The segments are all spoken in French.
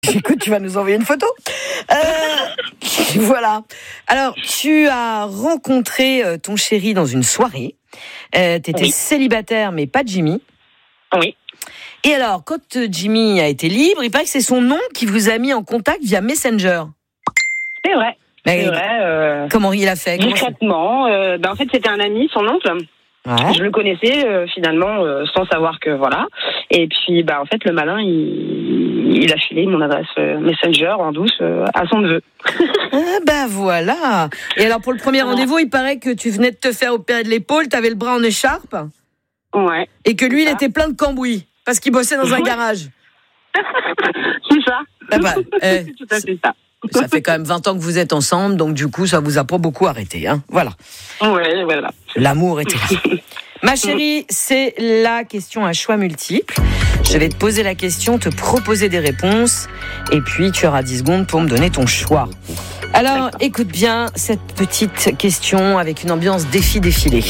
Écoute, tu vas nous envoyer une photo. Voilà. Alors, tu as rencontré ton chéri dans une soirée. T'étais célibataire, mais pas Jimmy. Oui. Et alors, quand Jimmy a été libre, il paraît que c'est son nom qui vous a mis en contact via Messenger. C'est vrai. Mais C'est vrai. comment il a fait? Discrètement. En fait, c'était un ami, son oncle. Ouais. Je le connaissais finalement sans savoir que voilà. Et puis en fait le malin il a filé mon adresse Messenger en douce à son neveu. Voilà. Et alors pour le premier rendez-vous, il paraît que tu venais de te faire opérer de l'épaule, t'avais le bras en écharpe. Ouais. Et que lui il était plein de cambouis parce qu'il bossait dans un garage. C'est ça. C'est tout à fait ça. Ça fait quand même 20 ans que vous êtes ensemble, donc du coup ça vous a pas beaucoup arrêté, hein. Voilà. Ouais, voilà. L'amour était là. Ma chérie, c'est la question à choix multiples. Je vais te poser la question, te proposer des réponses, et puis tu auras 10 secondes pour me donner ton choix. Alors, écoute bien cette petite question avec une ambiance défi-défilé.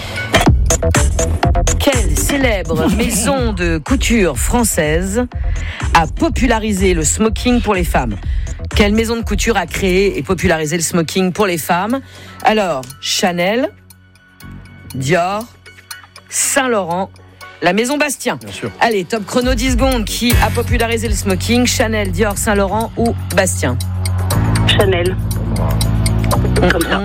Quelle célèbre maison de couture française a popularisé le smoking pour les femmes? Quelle maison de couture a créé et popularisé le smoking pour les femmes? Alors, Chanel, Dior, Saint-Laurent, la maison Bastien. Bien sûr. Allez, top chrono 10 secondes. Qui a popularisé le smoking? Chanel, Dior, Saint-Laurent ou Bastien? Chanel. Comme ça.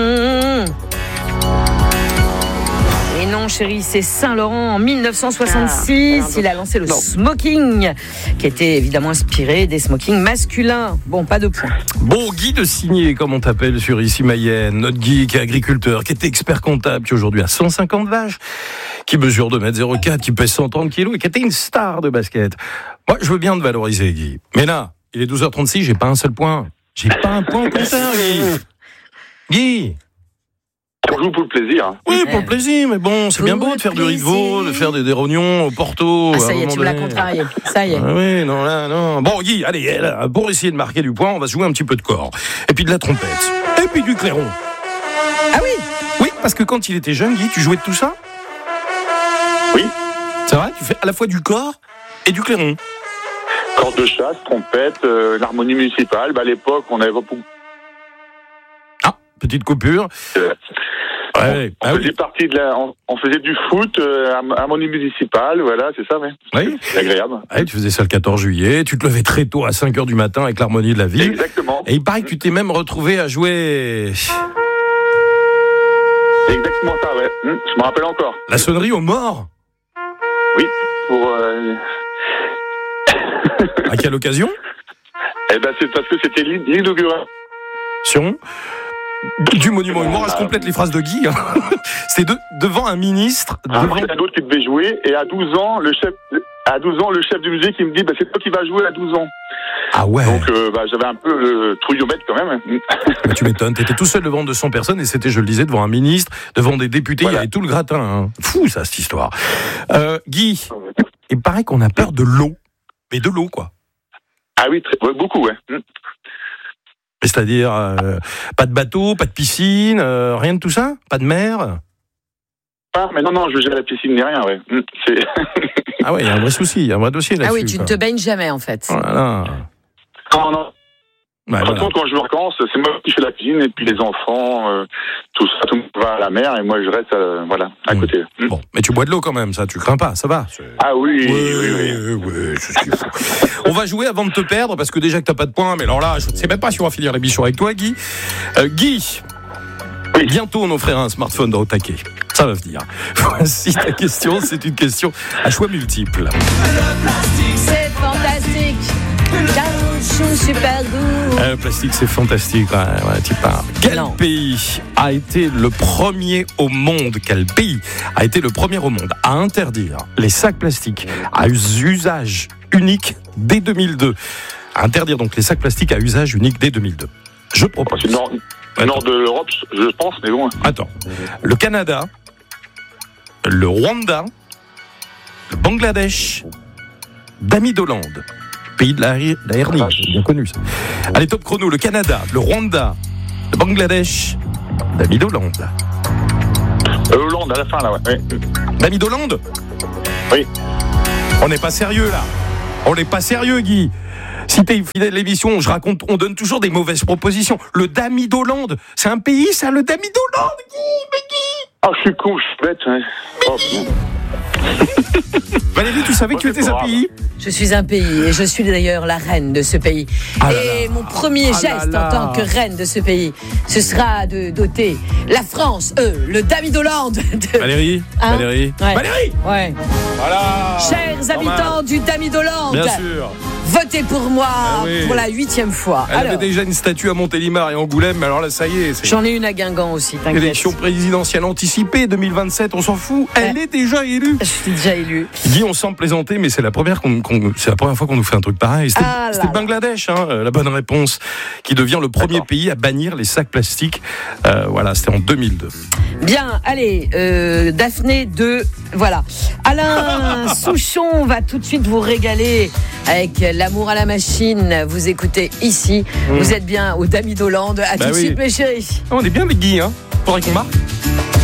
Et non, chérie, c'est Saint-Laurent en 1966. Il a lancé le smoking, qui était évidemment inspiré des smokings masculins. Bon, pas de points. Bon, Guy de Signé, comme on t'appelle sur Ici Mayenne, notre Guy qui est agriculteur, qui était expert comptable, qui aujourd'hui a 150 vaches, qui mesure 2,04 m, qui pèse 130 kg et qui était une star de basket. Moi, je veux bien te valoriser, Guy. Mais là, il est 12h36, j'ai pas un seul point. J'ai pas un point au concert, Guy. Guy. On joue pour le plaisir. Oui, pour le plaisir, mais bon, c'est bien beau de faire du rivaux, de faire des rognons au Porto. Ah, ça y est, tu me l'as contrarié. Ça y est. Ah oui, non, là, non. Bon, Guy, allez, là, pour essayer de marquer du point, on va jouer un petit peu de corps. Et puis de la trompette. Et puis du clairon. Ah oui? Oui, parce que quand il était jeune, Guy, tu jouais de tout ça? Oui. C'est vrai? Tu fais à la fois du corps et du clairon. Corde de chasse, trompette, l'harmonie municipale. À l'époque, on avait beaucoup. Ah, petite coupure. On faisait partie de on faisait du foot, harmonie municipale, voilà, c'est ça, Oui. C'est agréable. Ouais, tu faisais ça le 14 juillet, tu te levais très tôt à 5h du matin avec l'harmonie de la ville. Exactement. Et il paraît que tu t'es même retrouvé à jouer... C'est exactement ça, ouais. Je me rappelle encore. La sonnerie aux morts. Oui, pour... À quelle occasion? C'est parce que c'était l'inauguration du monument aux morts. Je complète les phrases de Guy. C'était devant un ministre. Après, il y a d'autres qui devaient jouer, et à 12 ans, le chef du musée qui me dit, c'est toi qui vas jouer à 12 ans. Ah ouais. Donc, j'avais un peu le trouillomètre quand même. Mais tu m'étonnes, t'étais tout seul devant 200 personnes, et c'était, je le disais, devant un ministre, devant des députés, voilà. Il y avait tout le gratin. Hein. Fou, ça, cette histoire. Guy, il paraît qu'on a peur de l'eau. Mais de l'eau, quoi. Ah oui, beaucoup, ouais. C'est-à-dire, pas de bateau, pas de piscine, rien de tout ça? Pas de mer? Ah, mais non, je vais à la piscine ni rien, ouais. Ah ouais, il y a un vrai souci, il y a un vrai dossier là-dessus. Ah oui, tu ne te baignes jamais, en fait. Voilà. Non. Ouais, par contre, quand je me vacances, c'est moi qui fais la piscine, et puis les enfants, tout le monde va à la mer, et moi je reste à côté. Bon, mais tu bois de l'eau quand même, ça, tu crains pas, ça va. Ah oui. On va jouer avant de te perdre, parce que déjà que t'as pas de points, mais alors là, je ne sais même pas si on va finir l'émission avec toi, Guy. Guy, oui. Bientôt on offrira un smartphone de Taquet. Ça va venir. Voici ta question, c'est une question à choix multiples. Le plastique, c'est fantastique. Caoutchouc, super goût. Le plastique, c'est fantastique. Ouais, tu parles. Quel pays a été le premier au monde à interdire les sacs plastiques à usage unique dès 2002? À interdire donc les sacs plastiques à usage unique dès 2002. Je propose. C'est le nord de l'Europe, je pense, mais bon. Attends. Le Canada, le Rwanda, le Bangladesh, Damidoland. Pays de la hernie, c'est bien connu ça. Allez, top chrono, le Canada, le Rwanda, le Bangladesh, Damidoland. Hollande à la fin, là, ouais. Damidoland? Oui. On n'est pas sérieux, là. On n'est pas sérieux, Guy. Si t'es fidèle à l'émission, on donne toujours des mauvaises propositions. Le Damidoland, c'est un pays, ça, le Damidoland. Ah, je suis con, je suis bête. Ouais. Oh, Valérie, tu savais que tu étais un pays? Je suis un pays et je suis d'ailleurs la reine de ce pays. Et mon premier geste en tant que reine de ce pays, ce sera de doter la France, le Damidoland. Valérie, Hein? Valérie, Ouais. Valérie. Ouais. Voilà. Chers habitants du Damidoland, Bien sûr. votez pour moi oui. pour la 8e fois. Elle avait déjà une statue à Montélimar et Angoulême, mais alors là, ça y est. J'en ai une à Guingamp aussi, t'inquiète. Élection présidentielle anticipée 2027, on s'en fout. Elle est déjà élue. Je suis déjà élue. Guy, on sent plaisanter, mais c'est la première fois qu'on nous fait un truc pareil. C'était Bangladesh, la bonne réponse, qui devient le premier pays à bannir les sacs plastiques. Voilà, c'était en 2002. Bien, allez, Daphné 2, voilà. Alain Souchon va tout de suite vous régaler avec l'amour à la machine. Vous écoutez ici, vous êtes bien au Damidoland. À tout de suite, mes chéris. On est bien avec Guy, faudrait qu'on marque.